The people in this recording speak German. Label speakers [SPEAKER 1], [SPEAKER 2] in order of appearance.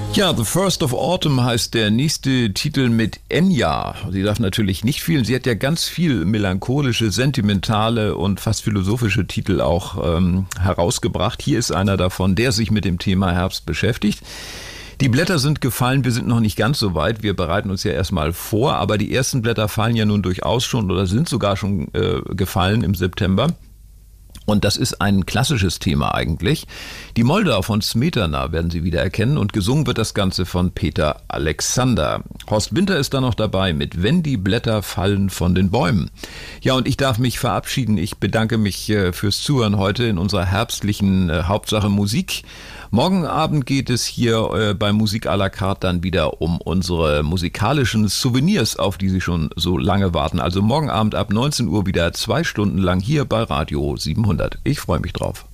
[SPEAKER 1] Ja, The First of Autumn heißt der nächste Titel mit Enya. Sie darf natürlich nicht fehlen. Sie hat ja ganz viel melancholische, sentimentale und fast philosophische Titel auch herausgebracht. Hier ist einer davon, der sich mit dem Thema Herbst beschäftigt. Die Blätter sind gefallen, wir sind noch nicht ganz so weit. Wir bereiten uns ja erstmal vor, aber die ersten Blätter fallen ja nun durchaus schon oder sind sogar schon gefallen im September. Und das ist ein klassisches Thema eigentlich. Die Moldau von Smetana werden Sie wieder erkennen und gesungen wird das Ganze von Peter Alexander. Horst Winter ist da noch dabei mit Wenn die Blätter fallen von den Bäumen. Ja, und ich darf mich verabschieden. Ich bedanke mich fürs Zuhören heute in unserer herbstlichen Hauptsache Musik. Morgen Abend geht es hier bei Musik à la carte dann wieder um unsere musikalischen Souvenirs, auf die Sie schon so lange warten. Also morgen Abend ab 19 Uhr wieder 2 Stunden lang hier bei Radio 700. Ich freue mich drauf.